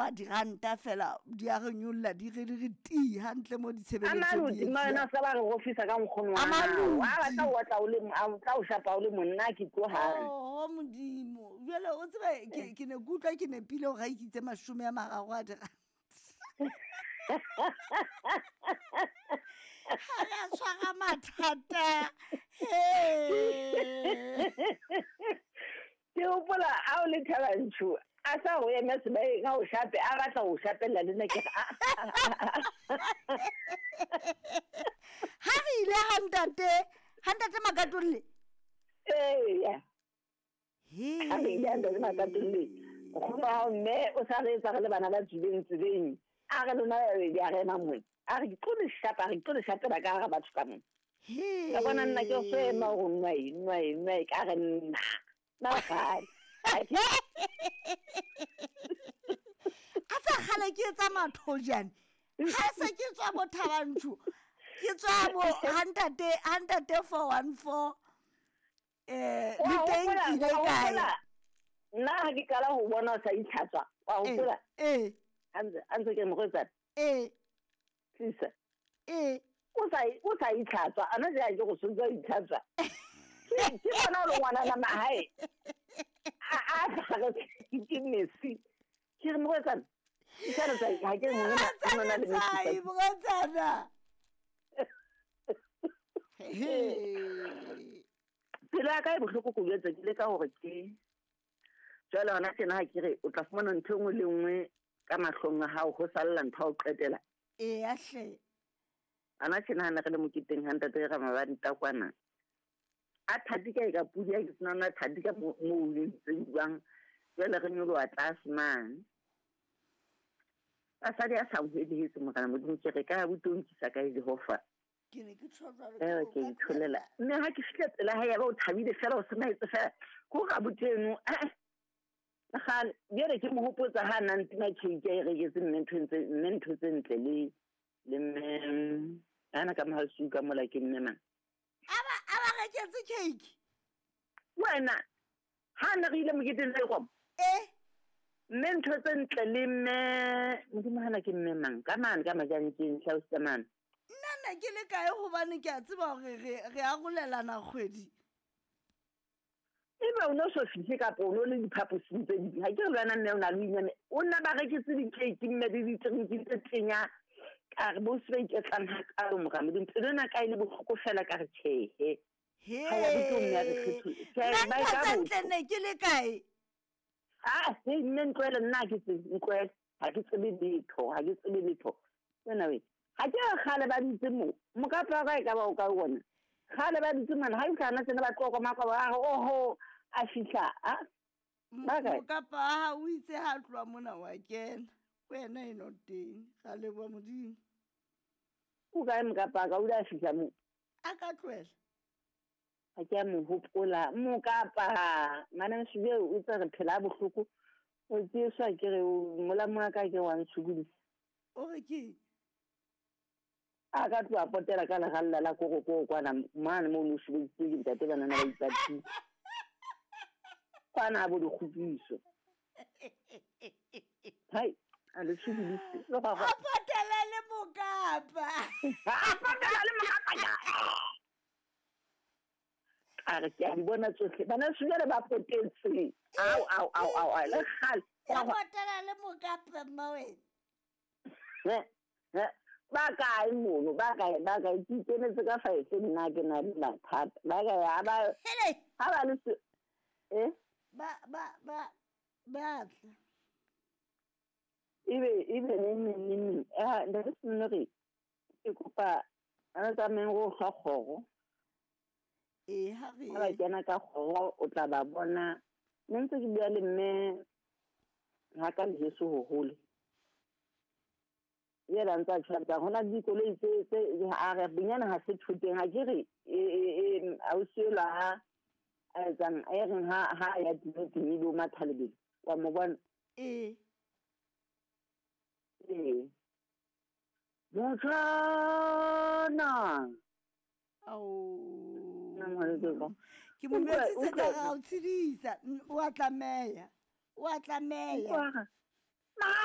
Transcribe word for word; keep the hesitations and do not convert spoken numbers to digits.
wa diranta fela di a re nyolla di re di re ti hantle mo ditshebeletso di mana sa ba re ofisa ka nkgono wa hao wa ba tla wa tla o le a tla o shapa o le monna ke tlo ha oh modimo jwale o tsebe ke ke ne gutla ke ne pile o ga ikitse mashome ya mararo a diranta ha ya tshwara mathata ke hopola a o le Thabanchu a sa go ema se ba ga o shape a batla o shapela le nna ke ha re ile hantate hantate Makatolle eh ya he ha re ile hantate Makatolle go ba mme o sa re tsa le bana ba tsileng tsileng a re lona ya re na mo a re tlo le shapa re tlo le shapela ka ga batho ka mo he ka bona nna ke se ma go nwai nwai nwai ka re nna na ga a sa kgale ke etsa mathojane ha se ke tswa mo Thabanchu ke tswa mo hantate hantate four one four eh le teng ke le kae nna ha ke kala ho bona sa itlhatswa wa hopola eh anze anze ke mo gotsa eh tsisa eh o sa o sa itlhatswa ana ja ke go sunza itlhatswa ke bona lo ngwana na mahae a a ga ke Messi ke mo gotsa tsara tsa ha ke mo na mo na le Messi mo gotsa he pela ka e bohloko go yetsa ke le ka hore ke jwale ona tsena ha ke re o tla fumana ntho engwe le engwe ka mahlong a hao go salla ntho o qetela eh ahle ana tsena na re le mokiteng hanta te ga mabadi ta kwana a thadika e ka pudi a ke tsena na thadika mo mo le tseng jwale re nyolo wa tlase man a sa dia sa bue se mo kana mo di ke ka butonki sa ka e hofa ke ne ke tshwara eh ke tsholela mme ha ke fitla tsela ha ya ba o thabile fela o sena itse fela go ga boteno eh ga dire ke mo hopotsa ha nna ntima tshike e re ke se mentse mentse ntle le le mme ana ka mo hasu ka mola ke mme mang aba aba ga ke tse cake wena ha na re ile mo ke tele go eh mentse ntle le mme modimo hana ke mme mang ka man ka majani ke hlausa man nna ke le kae hobane ke a tseba hore re re a golelana kgwedi eba o no so fihle ka pono le diphaposing tse di ha ke re lwana nne o na le nyane o nna ba re ke tse di cake mme di di tse tsenya ka re bo se ke tlang ha ka mo ga mo dintse lena ka ile bohloko fela ka re tshehe he ha ya botong ya re kgetho ke ba ka bo nne ke le kae ah he nne ntlwele nna ke tse ntlwele ha ke tsebe ditho ha ke tsebe ditho wena we ha ke khale ba ditse mo mo ka pa ga ka ba o ka bona khale ba ditse mana ha ikana tsena ba tloko maka ba oho a fihla a mo ka pa o itse ha tlwa mona wa kena wena e no teng ga le bo modimo o ga mo ka pa ga o da fihla mo a ka tlwela ha ke mo hopola mo ka pa mana shube o tsa re phela bohloko o tswa ke re mola mo ka ke wa ntshugudisa o re ke a ka twa potela ka la galla la go go kwana mane mo lo shube ke ntate bana na ba itsatsi kwana bo di khubiso hai a le shubulise lo ga a potela le mokapa a potela le mokapa ya a re ke a bona tsohle bana shubele ba potetse au au au au le khal a potela le mokapa mawe eh ba ka e mono ba ka ba ka ke tsene se ka fa e nna ke na le mathata ba ka ya ba ha ba le eh ba ba ba ba ibe ibe ne ne ne eh nda se nne re ke kopa ana tsa men go hloggo eh ha re ba kena ka kgogo o tla ba bona ntse ke bua le mme ha ka le Jesu ho hole ye la ntsa tshwara hona di koloi tse tse a re binyana ha se thuteng ha ke re e a o sela a tsang a re ha ha ya di di lo mathalebe wa mo bona eh eh Montana au na mo le go ke mo metsi se ka ga o tshedisa o a tlameya o a tlameya